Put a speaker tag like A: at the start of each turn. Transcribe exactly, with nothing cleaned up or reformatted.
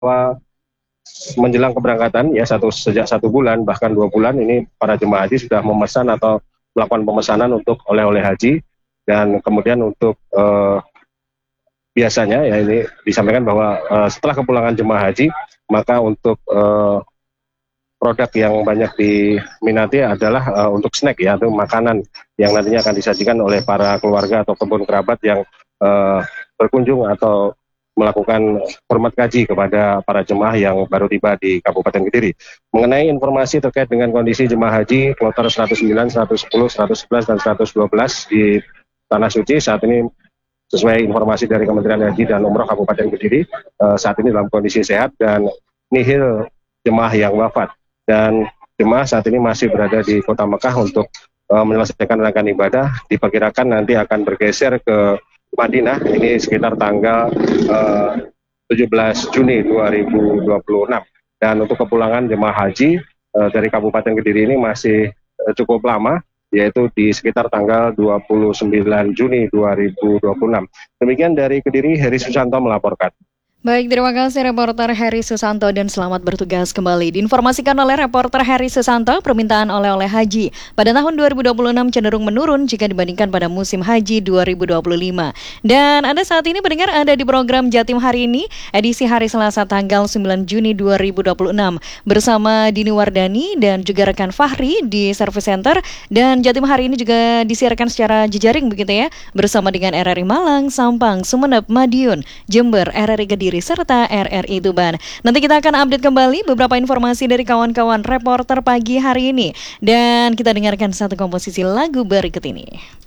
A: bahwa menjelang keberangkatan ya satu sejak satu bulan bahkan dua bulan ini para jemaah haji sudah memesan atau melakukan pemesanan untuk oleh-oleh haji. Dan kemudian untuk eh, biasanya ya ini disampaikan bahwa eh, setelah kepulangan jemaah haji maka untuk eh, produk yang banyak diminati adalah uh, untuk snack ya, atau makanan yang nantinya akan disajikan oleh para keluarga atau kebun kerabat yang uh, berkunjung atau melakukan hormat kaji kepada para jemaah yang baru tiba di Kabupaten Kediri. Mengenai informasi terkait dengan kondisi jemaah haji kloter seratus sembilan, seratus sepuluh, seratus sebelas, dan seratus dua belas di Tanah Suci saat ini sesuai informasi dari Kementerian Haji dan Umroh Kabupaten Kediri, uh, saat ini dalam kondisi sehat dan nihil jemaah yang wafat. Dan jemaah saat ini masih berada di Kota Mekah untuk uh, menyelesaikan rangkaian ibadah. Diperkirakan nanti akan bergeser ke Madinah, ini sekitar tanggal uh, tujuh belas Juni dua ribu dua puluh enam. Dan untuk kepulangan jemaah haji uh, dari Kabupaten Kediri ini masih uh, cukup lama, yaitu di sekitar tanggal dua puluh sembilan Juni dua ribu dua puluh enam. Demikian dari Kediri, Heri Susanto melaporkan.
B: Baik, terima kasih reporter Heri Susanto dan selamat bertugas kembali. Diinformasikan oleh reporter Heri Susanto, permintaan oleh-oleh haji pada tahun dua ribu dua puluh enam cenderung menurun jika dibandingkan pada musim haji dua ribu dua puluh lima. Dan Anda saat ini mendengar ada di program Jatim hari ini, edisi hari Selasa tanggal sembilan Juni dua ribu dua puluh enam. Bersama Dini Wardani dan juga rekan Fahri di Service Center. Dan Jatim hari ini juga disiarkan secara jejaring begitu ya, bersama dengan R R I Malang, Sampang, Sumeneb, Madiun, Jember, R R I Kediri, serta R R I Tuban. Nanti kita akan update kembali beberapa informasi dari kawan-kawan reporter pagi hari ini. Dan kita dengarkan satu komposisi lagu berikut ini.